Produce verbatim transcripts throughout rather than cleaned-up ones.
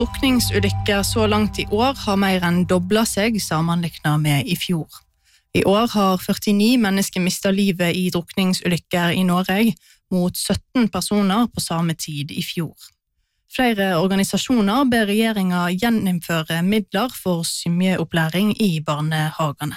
Drukningsulykker så langt i år har mer enn doblet seg sammenlignet med i fjor. I år har førtini mennesker mistet livet i drukningsulykker i Norge, mot sytten personer på samme tid i fjor. Flere organisasjoner ber regjeringen gjeninnføre midler for svømmeopplæring i barnehagene.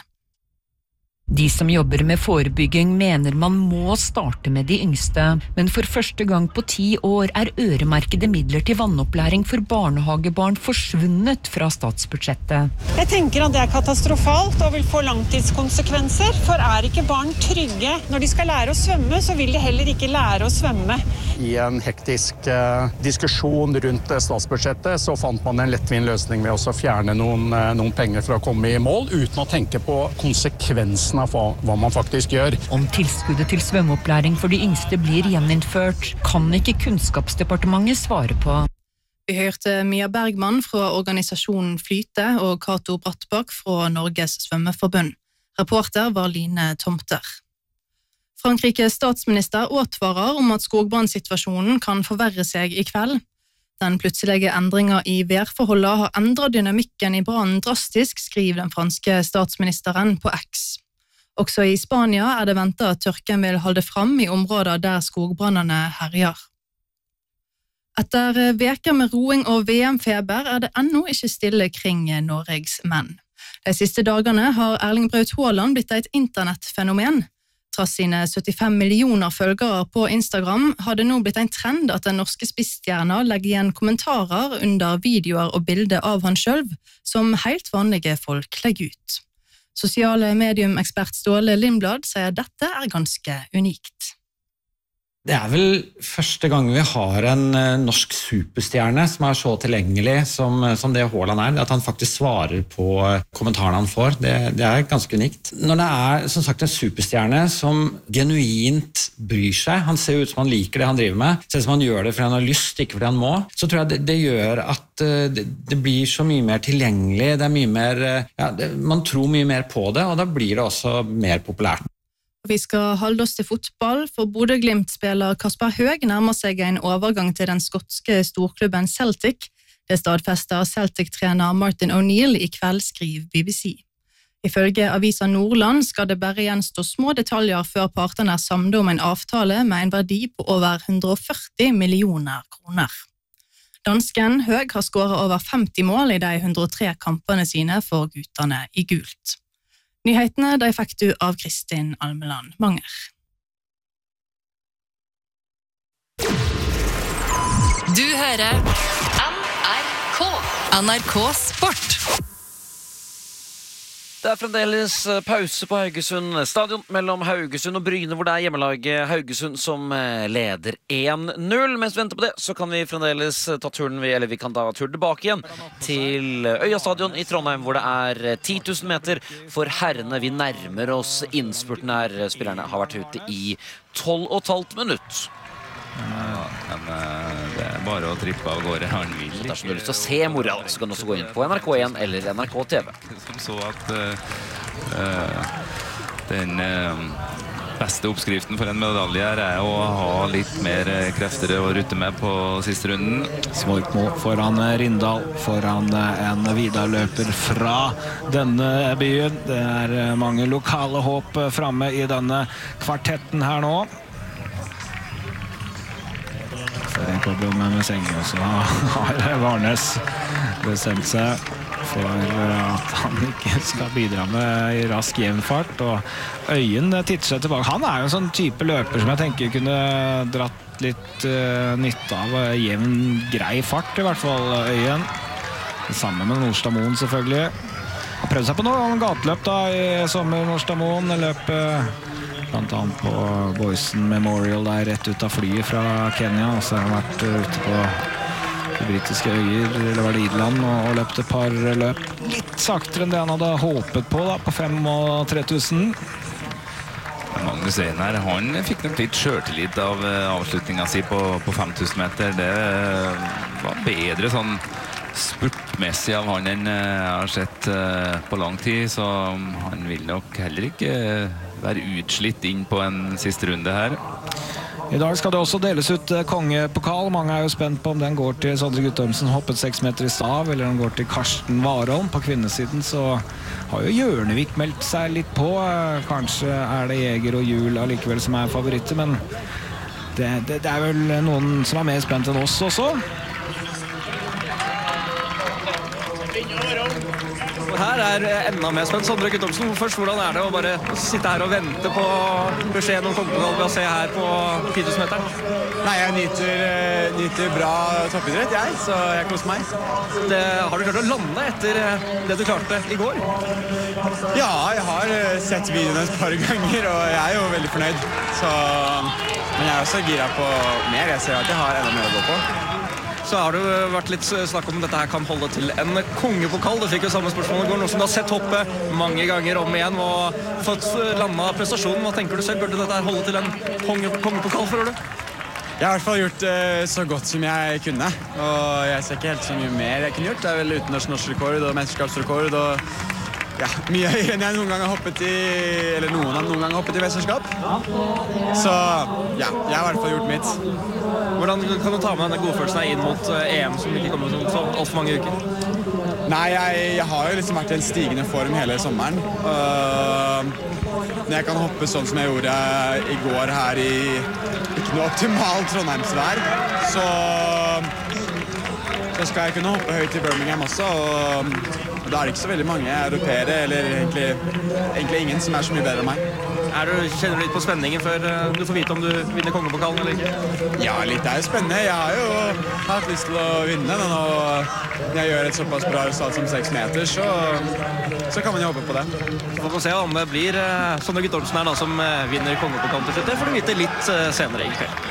De som jobber med forebygging mener man må starte med de yngste, men for første gang på ti år er øremerkede midler til vannopplæring for barnehagebarn forsvunnet fra statsbudsjettet. Jeg tenker at det er katastrofalt og vil få langtidskonsekvenser, for er ikke barn trygge når de skal lære å svømme, så vil de heller ikke lære å svømme. I en hektisk eh, diskusjon rundt statsbudsjettet så fant man en lettvint løsning med å fjerne noen, eh, noen penger for å komme i mål, uten å tenke på konsekvensene av hva man faktisk gjør. Om tilskuddet til svømmeopplæring for de yngste blir gjeninnført, kan ikke Kunnskapsdepartementet svare på. Vi hørte Mia Bergman fra organisasjonen Flyte og Kato Brattbakk fra Norges Svømmeforbund. Reporter var Line Tomter. Frankrikes statsminister advarer om at skogbrannsituasjonen kan forverre seg i kveld. Den plutselige endringen i værforholdet har endret dynamikken i brannen drastisk, skriver den franske statsministeren på X. Også i Spania er det ventet at tørken vil holde fram i områder der skogbrannene herjer. Etter veker med roing og V M-feber er det ennå ikke stille kring Norges menn. De siste dagene har Erling Braut Haaland blitt et internettfenomen. Trass sine syttifem millioner følgere på Instagram har det nå blitt en trend at den norske spissstjerna legger igjen kommentarer under videoer og bilder av han selv, som helt vanlige folk legger ut. Sosiale mediumekspert Ståle Lindblad sier dette er ganske unikt. Det er vel første gang vi har en norsk superstjerne som er så tilgjengelig som, som det Haaland er, at han faktisk svarer på kommentarene han får. Det, det er ganske unikt. Når det er som sagt en superstjerne som genuint bryr seg, han ser ut som han liker det han driver med, ser ut som han gjør det fordi han har lyst, ikke fordi han må, så tror jeg det, det gjør at det, det blir så mye mer tilgjengelig, det er mye mer, ja, det, man tror mye mer på det, og da blir det også mer populært. Vi skal holde oss til fotball, for Bodø Glimt-spiller Kasper Høeg nærmer seg en overgang til den skotske storklubben Celtic. Det stadfester Celtic-trener Martin O'Neill i kveld, skriver B B C. Ifølge avisa Nordland skal det bare gjenstå små detaljer før partene er samlet om en avtale med en verdi på over hundre og førti millioner kroner. Dansken Høeg har skåret over femti mål i de hundre og tre kampene sine for guttene i gult. Nyhetene de fikk du av Kristin Almeland Manger. Du hører N R K. N R K Sport. Det er fremdeles pause på Haugesund stadion mellom Haugesund og Bryne, hvor det er hjemmelaget Haugesund som leder én null. Mens vi venter på det, så kan vi fremdeles ta turen, eller vi kan ta turen tilbake igjen til Øya stadion i Trondheim, hvor det er ti tusen meter for herrene. Vi nærmer oss innspurten her. Spillerne har vært ute i tolv og et halvt minutt. Ja, men det er bare å trippe av gårde. Han vil ikke. Dersom du har lyst til å se mora, så kan du også gå inn på N R K én eller N R K T V. Som så at uh, den uh, beste oppskriften for en medalje her er å ha litt mer krefter å rutte med på siste runden. Svorkmo foran Rindal, foran en vidareløper fra denne byen. Det er mange lokale håp fremme i denne kvartetten her nå. For en problem med Sengen, så har Varnes bestemt seg for at han ikke skal bidra med i rask jevnfart, og Øyen titter seg tilbake. Han er jo en sånn type løper som jeg tenker kunne dratt litt uh, nytte av jevn, grei fart, i hvert fall Øyen. Sammen med Nordstadmoen selvfølgelig. Han prøvde seg på noe gateløp da i sommer, Nordstadmoen, løp uh, blant annet på Boysen Memorial der rett ut av flyet fra Kenya, og så har han vært ute på de britiske øyer, eller var det Irland, og, og løpt et par løp litt saktere enn det han hadde håpet på da, på fem og tre tusen. Magnus Einar, han fikk nok litt selvtillit av avslutningen sin på, på fem tusen meter. Det var bedre sånn spurtmessig av han enn jeg har sett på lang tid, så han vil nok heller ikke være utslitt inn på en siste runde her. I dag skal det også deles ut kongepokal. Mange er jo spent på om den går til Sondre Guttormsen, hoppet seks meter i stav, eller om den går til Karsten Warholm. På kvinnesiden så har jo Hjørnevik meldt seg litt på. Kanskje er det Jeger og Jul allikevel som er favoritter, men det, det, det er vel noen som er mer spent enn oss også. Her er enda mer spent. Sondre Guttormsen, først, hvordan er det å bare sitte her og vente på beskjeden om kongepokal ved å se her på ti tusen meteren? Nei, jeg nyter, nyter bra toppidrett, jeg, så jeg koser meg. Det, har du klart å lande etter det du klarte i går? Ja, jeg har sett videoene et par ganger, og jeg er jo veldig fornøyd. Så, men jeg er også gira på mer. Jeg ser at jeg har enda mer å gå på. Så har det vært litt snakk om dette her kan holde til en kongepokal. Du fikk jo samme spørsmål i går, nå som du har sett hoppet mange ganger om igjen og fått landet prestasjonen. Hva tenker du selv? Burde dette her holde til en konge, kongepokal, føler du? Jeg har i hvert fall gjort uh, så godt som jeg kunne, og jeg ser ikke helt så mye mer jeg kunne gjort. Det er vel utendørs norsk rekord og mesterskapsrekord, og ja, mye høyere enn jeg noen gang har hoppet i, eller noen har noen gang hoppet i mesterskap. Så ja, jeg har i hvert fall gjort mitt. Hvordan kan du ta med denne godfølelsen inn mot E M som ikke kommer sånn så alt for mange uker? Nei, jeg, jeg har jo liksom vært i en stigende form hele sommeren. Uh, når jeg kan hoppe sånn som jeg gjorde i går her i ikke noe optimalt Trondheimsvær, så, så skal jeg kunne hoppe høyt i Birmingham også, og da er det ikke så veldig mange europeere, eller egentlig, egentlig ingen som er så mye bedre enn meg. Er du, kjenner du litt på spenningen før du får vite om du vinner kongepokalen eller ikke? Ja, litt er jo spennende. Jeg har jo hatt lyst til å vinne den, og når jeg gjør et såpass bra resultat som seks meter, så, så kan man jo håpe på det. Så får vi se om det blir uh, Sondre Guttormsen her da, som uh, vinner kongepokalen til slutt. Det får du vite litt uh, senere i kveld.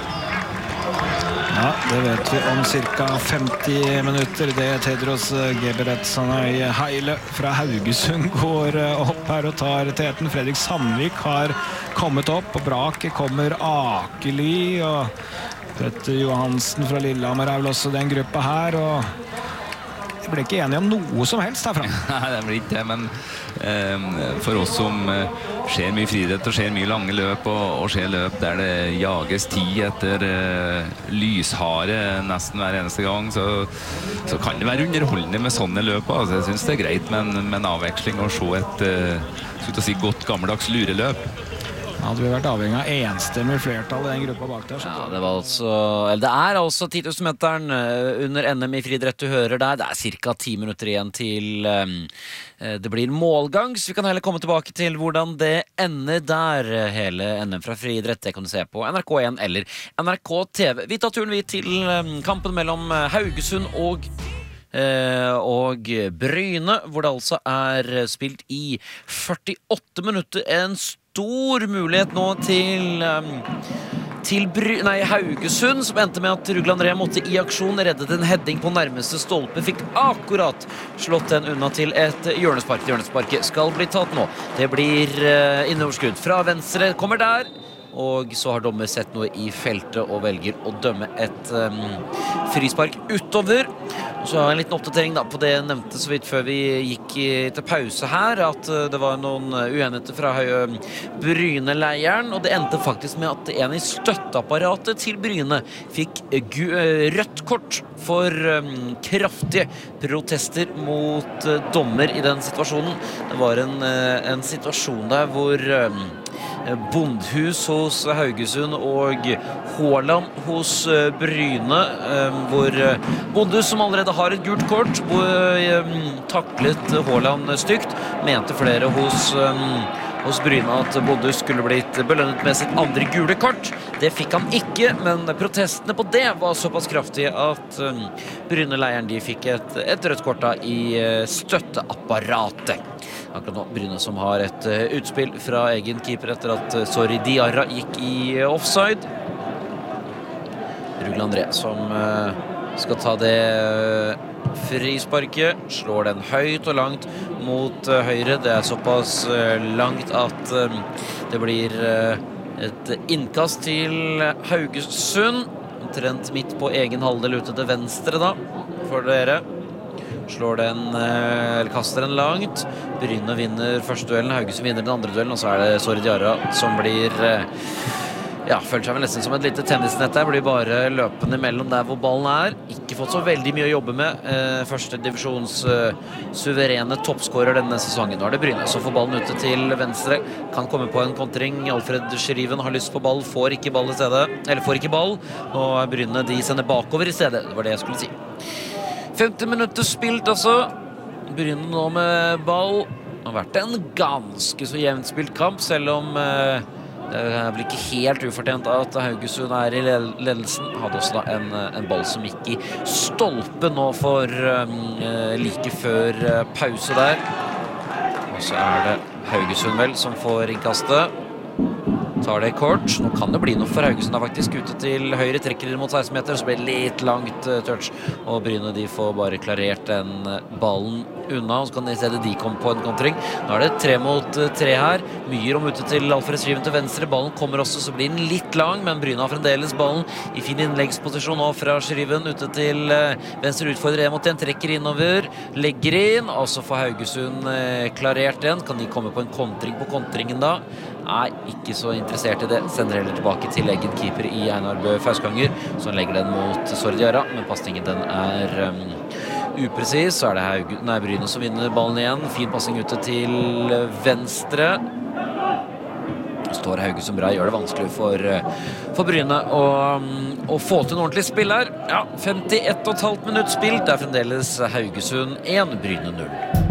Ja, det vet vi om cirka femti minutter. Det er Tedros Gebretsanay Haile fra Haugesund går opp her og tar teten. Fredrik Sandvik har kommet opp, og braket kommer Akeli, og Petter Johansen fra Lillehammer er vel også den gruppa her, og de ble ikke enige om noe som helst herfra. Nei, det blir ikke det, men eh, for oss som eh, ser mye friidrett og ser mye lange løp og, og ser løp der det jages tid etter eh, lyshare nesten hver eneste gang, så, så kan det være underholdende med sånne løp. Altså, jeg synes det er greit med en, med en avveksling og se et eh, si, godt gammeldags lureløp. Hadde vi vært avhengig av enstemmig flertall i den gruppa bak der. Ja, det var altså, eller det er altså ti tusen meteren under N M i friidrett du hører der. Det er cirka ti minutter igjen til um, det blir målgang, så vi kan heller komme tilbake til hvordan det ender der, hele N M fra friidrett. Det kan du se på N R K én eller N R K T V. Vi tar turen vi til um, kampen mellom Haugesund og Uh, og Bryne, hvor det altså er spilt i førtiåtte minutter. En stor mulighet nå til um, til Bry nei, Haugesund, som endte med at Rugland André måtte i aksjon, reddet en heading på nærmeste stolpe, fikk akkurat slått den unna til et hjørnespark. Hjørnesparket skal bli tatt nå. Det blir uh, innoverskudd fra venstre, kommer der. Og så har dommer sett noe i feltet og velger å dømme et um, frispark utover. Og så har jeg en liten oppdatering da på det jeg nevnte så vidt før vi gikk i, til pause her, at uh, det var noen uenigheter fra uh, Bryne-leiren, og det endte faktisk med at en i støtteapparatet til Bryne fikk uh, rødt kort for um, kraftige protester mot uh, dommer i den situasjonen. Det var en, uh, en situasjon der hvor um, Bondhus hos Haugesund og Haaland hos Bryne, hvor Bondhus, som allerede har et gult kort, hvor taklet Haaland stygt, mente flere hos hos Bryne at Bondhus skulle blitt belønnet med sitt andre gule kort. Det fikk han ikke, men protestene på det var såpass kraftige at Bryne-leiren de fikk et, et rødt kort da i støtteapparatet. Akkurat nå Bryne som har et utspill fra egen keeper etter at Sori Diarra gikk i offside. Rugland André som skal ta det frisparket, slår den høyt og langt mot høyre. Det er såpass langt at det blir et innkast til Haugesund, omtrent midt på egen halvdel ute til venstre da, for dere. Slår den, eller kaster den langt. Bryne vinner første duellen, Haugesund vinner den andre duellen, og så er det Sori Diarra som blir Ja, føler seg vel nesten som et lite tennisnett der, blir bare løpende mellom der hvor ballen er. Ikke fått så veldig mye å jobbe med. Eh, første divisjons eh, suverene toppskårer denne sesongen. Nå er det Bryne som får ballen ute til venstre. Kan komme på en kontring. Alfred Scheriven har lyst på ball, får ikke ball i stedet. Eller får ikke ball. Nå er Bryne, de sender bakover i stedet. Det var det jeg skulle si. femti minutter spilt altså. Bryne nå med ball. Det har vært en ganske så jevnt spilt kamp, selv om eh, det blir ikke helt ufortjent at Haugesund er i ledelsen. Hadde også da en, en ball som gikk i stolpe nå for um, like før uh, pause der. Og så er det Haugesund vel som får innkastet. Tar det kort. Nå kan det bli noe for Haugesund. Er faktisk ute til høyre, trekker mot seksten meter, så blir det litt langt uh, touch. Og Bryne de får bare klarert den uh, ballen unna, og så kan de se det de kom på en kontring. Nå er det tre mot uh, tre her. Mye rom ute til Alfred Scheriven til venstre. Ballen kommer også, så blir den litt lang, men Bryne har fremdeles ballen i fin innleggsposisjon nå fra Scheriven ute til uh, venstre utfordrer en mot en, trekker innover, legger inn, og så får Haugesund uh, klarert den. Kan de komme på en kontring på kontringen da? Nei, ikke så interessert i det. Sender heller tilbake til egen keeper i Einar Bø Fauskanger, som legger den mot Sordiara, men passningen den er um, upresis. Så er det Haug Nei, Bryne som vinner ballen igjen. Fin passing ute til venstre. Står Haugesund bra, gjør det vanskelig for, for Bryne å, å få til en ordentlig spill her. Ja, femtiett og et halvt minutt spilt. Det er fremdeles Haugesund én, Bryne null.